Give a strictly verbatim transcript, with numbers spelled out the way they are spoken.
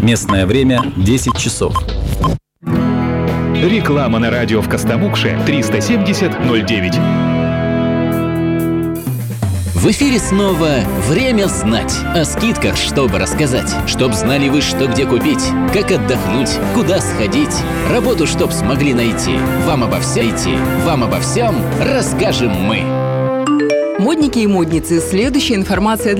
Местное время десять часов. Реклама на радио в Костомукше триста семьдесят ноль девять. В эфире снова «Время знать». О скидках, чтобы рассказать. Чтоб знали вы, что где купить, как отдохнуть, куда сходить. Работу, чтоб смогли найти. Вам обо всем идти. Вам обо всем расскажем мы. Модники и модницы. Следующая информация для